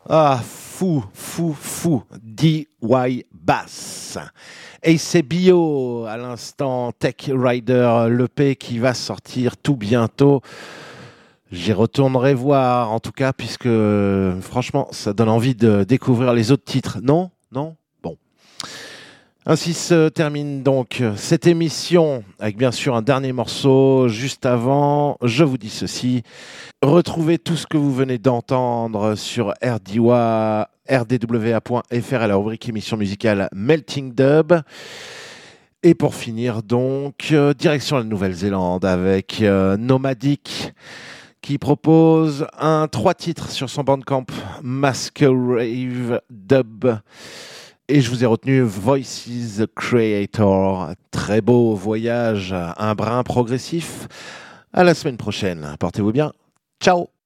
Ah, fou, DY Bass. Et c'est Bio, à l'instant, Tech Rider, l'EP qui va sortir tout bientôt. J'y retournerai voir, en tout cas, puisque franchement, ça donne envie de découvrir les autres titres. Non? Non? Bon. Ainsi se termine donc cette émission, avec bien sûr un dernier morceau. Juste avant, je vous dis ceci. Retrouvez tout ce que vous venez d'entendre sur rdwa.fr à la rubrique émission musicale Melting Dub. Et pour finir donc, direction la Nouvelle-Zélande avec Nomadic qui propose 3 titres sur son Bandcamp Masquerade Dub. Et je vous ai retenu Voices Creator. Très beau voyage, un brin progressif. À la semaine prochaine. Portez-vous bien. Ciao.